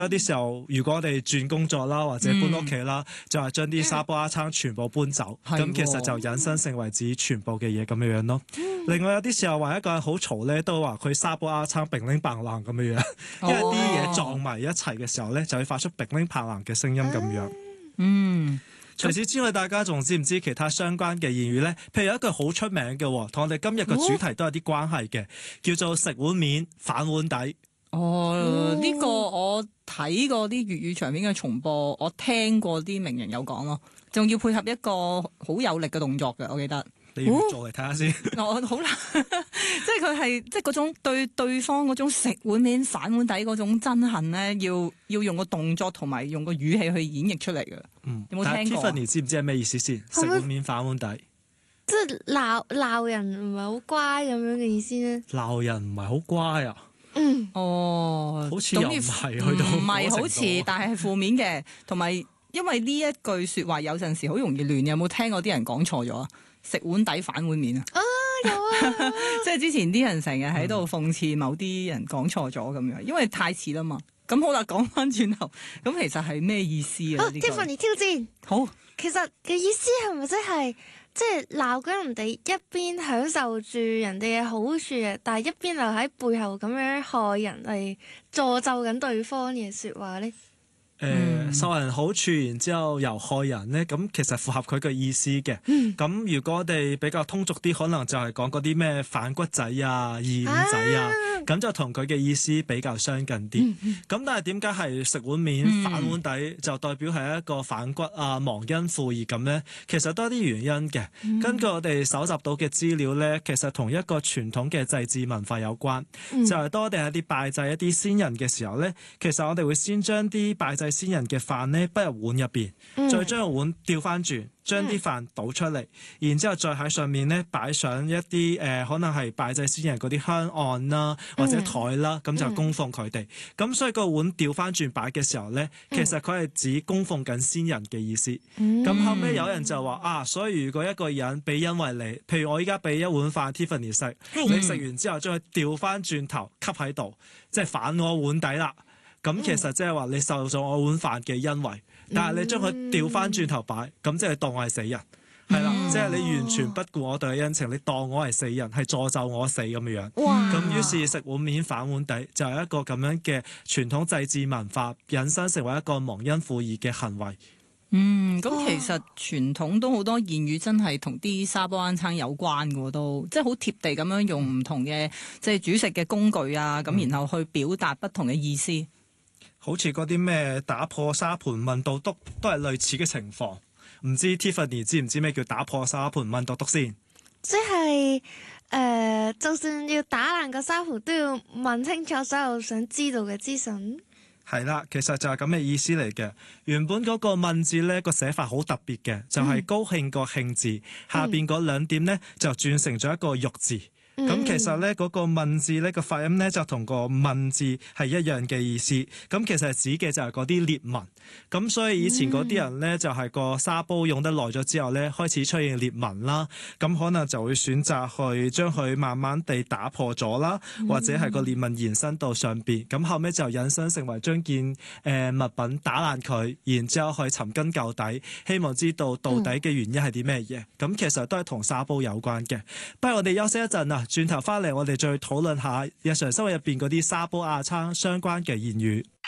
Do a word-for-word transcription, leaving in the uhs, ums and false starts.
有啲時候，如果我哋轉工作啦，或者搬屋企啦，嗯、就係將啲沙煲罌罉全部搬走，咁、嗯、其實就引申成為指全部嘅嘢咁樣樣咯。嗯、另外有啲時候話一個人好嘈咧，都話佢沙煲罌罉乒鈴嘭啷咁樣樣，因為啲嘢撞埋一齊嘅時候咧，就會發出乒鈴嘭啷嘅聲音咁樣。 嗯。 除此之外，大家仲知唔知其他相關嘅言語咧？譬如有一句好出名嘅，同我哋今日嘅主題都有啲關係嘅，叫做食碗面反碗底。 哦，呢、這個我睇過啲粵語場面嘅重播，我聽過啲名人有講咯，仲要配合一個好有力嘅動作嘅，我記得。 你要做嚟睇下先。 我好難，即係佢係即係嗰種對對方嗰種食碗面反碗底嗰種憎恨咧，要要用個動作同埋用個語氣去演繹出嚟嘅。 嗯， 有冇聽過？ Tiffany 知唔知係咩意思先？食碗面反碗底， 即係鬧鬧人唔係好乖咁樣嘅意思咧？ 鬧人唔係好乖啊？ 嗯，哦， 好似又唔係去到唔係好似，但係係負面嘅，同埋因為呢一句說話有陣時好容易亂。有冇聽過啲人講錯咗啊？食碗底反碗面啊！ 啊有啊！ 即係之前啲人成日喺度諷刺某啲人講錯咗咁樣，因為太似啦嘛。咁好啦，講翻轉頭，咁其實係咩意思啊？ 好 Tiffany 挑戰。 好， 其實嘅意思係咪即係即係鬧緊人哋一邊享受住人哋嘅好處啊，但係一邊又喺背後咁樣害人嚟詛咒緊對方嘅説話咧？ 誒、呃、受人好處，然之後又害人咧，咁其實符合佢嘅意思嘅。咁、嗯、如果我哋比較通俗啲，可能就係講嗰啲咩反骨仔啊、二五仔啊，咁、啊、就同佢嘅意思比較相近啲。咁、嗯、但係點解係食碗面、嗯、反碗底，就代表係一個反骨啊、忘恩負義咁咧？其實多啲原因嘅。嗯、根據我哋搜集到嘅資料咧，其實同一個傳統嘅祭祀文化有關。嗯、就係當我哋一啲拜祭一啲先人嘅時候咧，其實我哋會先將啲拜祭先人嘅飯咧，擺入碗入邊，嗯、再將個碗調翻轉，將啲飯倒出嚟，嗯、然之後再喺上面咧擺上一啲誒、呃，可能係拜祭先人嗰啲香案啦，或者台啦，咁、嗯、就供奉佢哋。咁、嗯、所以個碗調翻轉擺嘅時候咧，其實佢係指供奉緊先人嘅意思。咁、嗯、後尾有人就話啊，所以如果一個人俾恩惠你，譬如我依家俾一碗飯 Tiffany 食，嗯、你食完之後將佢調翻轉頭吸喺度，即係反我碗底啦。咁其實即係話你受咗我碗飯嘅恩惠，但係你將佢調翻轉頭擺，咁即係當我係死人，係啦、嗯，即係你完全不顧我對嘅恩情，你當我係死人，係詛咒我死咁樣樣。哇！咁於是食碗面反碗底就係一個咁樣嘅傳統祭祀文化，引申成為一個忘恩負義嘅行為。 嗯，咁其實傳統都好多言語真係同啲沙煲罌罉有關嘅，都即係好貼地咁樣用唔同嘅即係煮食嘅工具啊，咁、嗯、然後去表達不同嘅意思。 好似嗰啲咩打破沙盤問到篤都係類似嘅情況，唔知 Tiffany 知唔知咩叫打破沙盤問到篤先？ 即係誒、呃，就算要打爛個沙盤，都要問清楚所有想知道嘅資訊。 係啦，其實就係咁嘅意思嚟嘅。原本嗰個問字咧個寫法好特別嘅，就係、是、高興個興字、嗯、下邊嗰兩點咧就轉成咗一個玉字。咁、嗯、其實咧嗰、那個問字咧個發音咧就同個問字係一樣嘅意思。咁其實指嘅就係嗰啲裂紋。咁所以以前嗰啲人咧就係、是、個沙煲用得耐咗之後咧開始出現裂紋啦。咁可能就會選擇去將佢慢慢地打破咗啦，或者係個裂紋延伸到上邊。咁後尾就引申成為將件誒、呃、物品打爛佢，然之後去尋根究底，希望知道到底嘅原因係啲咩嘢。咁、嗯、其實都係同沙煲有關嘅。不如我哋休息一陣啊！轉頭翻嚟，我哋再討論下日常生活入邊嗰啲沙煲罌罉相關嘅言語。